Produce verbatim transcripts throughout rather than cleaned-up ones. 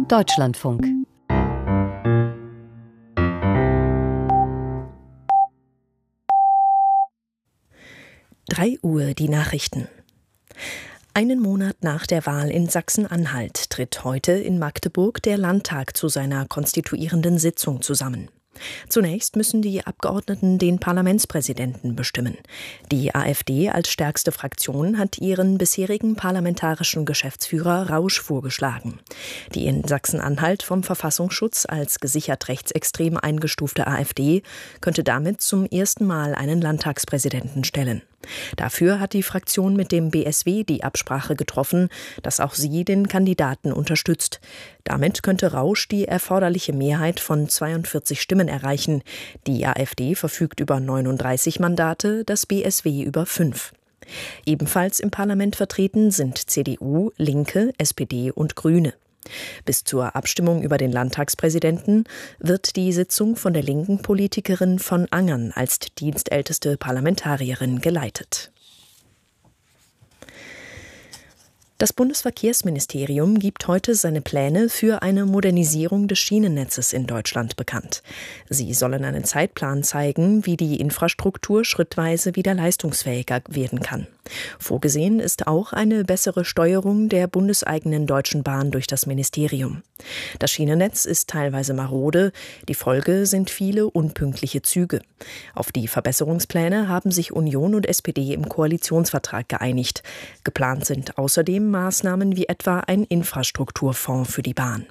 Deutschlandfunk. drei Uhr die Nachrichten. Einen Monat nach der Wahl in Sachsen-Anhalt tritt heute in Magdeburg der Landtag zu seiner konstituierenden Sitzung zusammen. Zunächst müssen die Abgeordneten den Parlamentspräsidenten bestimmen. Die AfD als stärkste Fraktion hat ihren bisherigen parlamentarischen Geschäftsführer Rausch vorgeschlagen. Die in Sachsen-Anhalt vom Verfassungsschutz als gesichert rechtsextrem eingestufte AfD könnte damit zum ersten Mal einen Landtagspräsidenten stellen. Dafür hat die Fraktion mit dem B S W die Absprache getroffen, dass auch sie den Kandidaten unterstützt. Damit könnte Rausch die erforderliche Mehrheit von zweiundvierzig Stimmen erreichen. Die AfD verfügt über neununddreißig Mandate, das B S W über fünf. Ebenfalls im Parlament vertreten sind C D U, Linke, S P D und Grüne. Bis zur Abstimmung über den Landtagspräsidenten wird die Sitzung von der linken Politikerin von Angern als dienstälteste Parlamentarierin geleitet. Das Bundesverkehrsministerium gibt heute seine Pläne für eine Modernisierung des Schienennetzes in Deutschland bekannt. Sie sollen einen Zeitplan zeigen, wie die Infrastruktur schrittweise wieder leistungsfähiger werden kann. Vorgesehen ist auch eine bessere Steuerung der bundeseigenen Deutschen Bahn durch das Ministerium. Das Schienennetz ist teilweise marode, die Folge sind viele unpünktliche Züge. Auf die Verbesserungspläne haben sich Union und S P D im Koalitionsvertrag geeinigt. Geplant sind außerdem Maßnahmen wie etwa ein Infrastrukturfonds für die Bahn.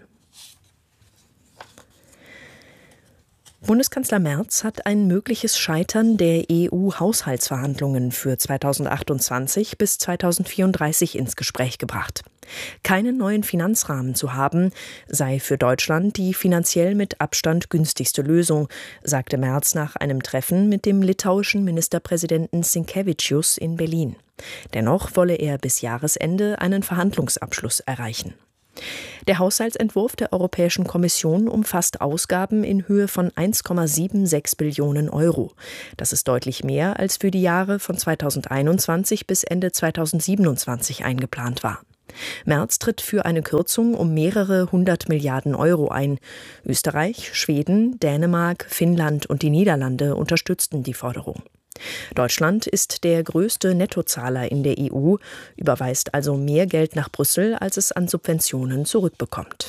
Bundeskanzler Merz hat ein mögliches Scheitern der E U-Haushaltsverhandlungen für zweitausendachtundzwanzig bis zweitausendvierunddreißig ins Gespräch gebracht. Keinen neuen Finanzrahmen zu haben, sei für Deutschland die finanziell mit Abstand günstigste Lösung, sagte Merz nach einem Treffen mit dem litauischen Ministerpräsidenten Sinkevičius in Berlin. Dennoch wolle er bis Jahresende einen Verhandlungsabschluss erreichen. Der Haushaltsentwurf der Europäischen Kommission umfasst Ausgaben in Höhe von eins Komma sechsundsiebzig Billionen Euro. Das ist deutlich mehr, als für die Jahre von zweitausendeinundzwanzig bis Ende zweitausendsiebenundzwanzig eingeplant war. Merz tritt für eine Kürzung um mehrere hundert Milliarden Euro ein. Österreich, Schweden, Dänemark, Finnland und die Niederlande unterstützten die Forderung. Deutschland ist der größte Nettozahler in der E U, überweist also mehr Geld nach Brüssel, als es an Subventionen zurückbekommt.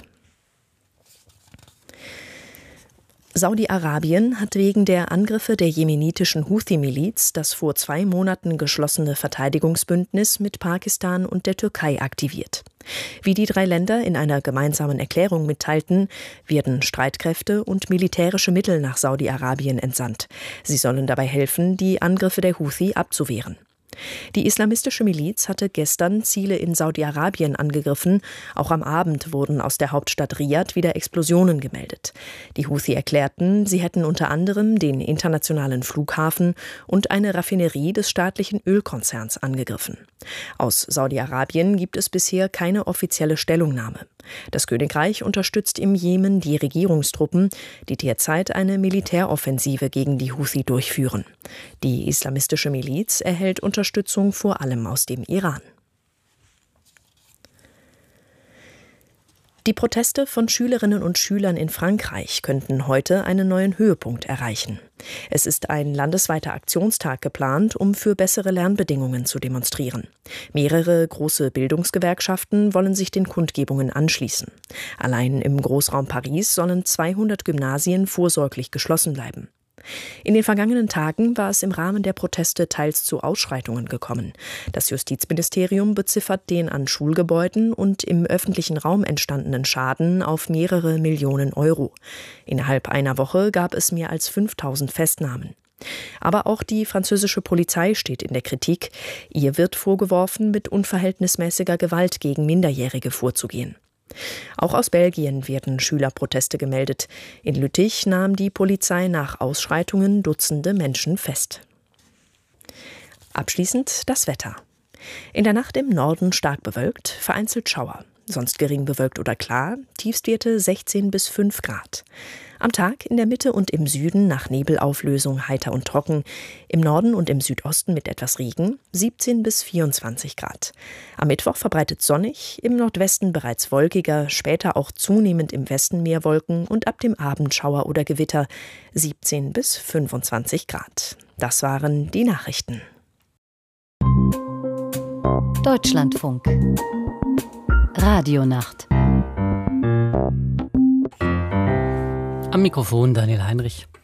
Saudi-Arabien hat wegen der Angriffe der jemenitischen Houthi-Miliz das vor zwei Monaten geschlossene Verteidigungsbündnis mit Pakistan und der Türkei aktiviert. Wie die drei Länder in einer gemeinsamen Erklärung mitteilten, werden Streitkräfte und militärische Mittel nach Saudi-Arabien entsandt. Sie sollen dabei helfen, die Angriffe der Houthi abzuwehren. Die islamistische Miliz hatte gestern Ziele in Saudi-Arabien angegriffen. Auch am Abend wurden aus der Hauptstadt Riad wieder Explosionen gemeldet. Die Houthi erklärten, sie hätten unter anderem den internationalen Flughafen und eine Raffinerie des staatlichen Ölkonzerns angegriffen. Aus Saudi-Arabien gibt es bisher keine offizielle Stellungnahme. Das Königreich unterstützt im Jemen die Regierungstruppen, die derzeit eine Militäroffensive gegen die Houthi durchführen. Die islamistische Miliz erhält Unterstützung vor allem aus dem Iran. Die Proteste von Schülerinnen und Schülern in Frankreich könnten heute einen neuen Höhepunkt erreichen. Es ist ein landesweiter Aktionstag geplant, um für bessere Lernbedingungen zu demonstrieren. Mehrere große Bildungsgewerkschaften wollen sich den Kundgebungen anschließen. Allein im Großraum Paris sollen zweihundert Gymnasien vorsorglich geschlossen bleiben. In den vergangenen Tagen war es im Rahmen der Proteste teils zu Ausschreitungen gekommen. Das Justizministerium beziffert den an Schulgebäuden und im öffentlichen Raum entstandenen Schaden auf mehrere Millionen Euro. Innerhalb einer Woche gab es mehr als fünftausend Festnahmen. Aber auch die französische Polizei steht in der Kritik. Ihr wird vorgeworfen, mit unverhältnismäßiger Gewalt gegen Minderjährige vorzugehen. Auch aus Belgien werden Schülerproteste gemeldet. In Lüttich nahm die Polizei nach Ausschreitungen Dutzende Menschen fest. Abschließend das Wetter. In der Nacht im Norden stark bewölkt, vereinzelt Schauer. Sonst gering bewölkt oder klar, Tiefstwerte sechzehn bis fünf Grad. Am Tag in der Mitte und im Süden nach Nebelauflösung heiter und trocken, im Norden und im Südosten mit etwas Regen, siebzehn bis vierundzwanzig Grad. Am Mittwoch verbreitet sonnig, im Nordwesten bereits wolkiger, später auch zunehmend im Westen mehr Wolken und ab dem Abend Schauer oder Gewitter, siebzehn bis fünfundzwanzig Grad. Das waren die Nachrichten. Deutschlandfunk Radionacht. Am Mikrofon Daniel Heinrich.